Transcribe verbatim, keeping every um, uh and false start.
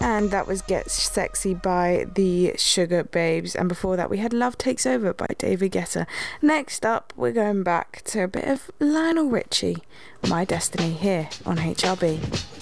And that was Get Sexy by the Sugar Babes. And before that, we had Love Takes Over by David Guetta. Next up, we're going back to a bit of Lionel Richie, My Destiny, here on H R B.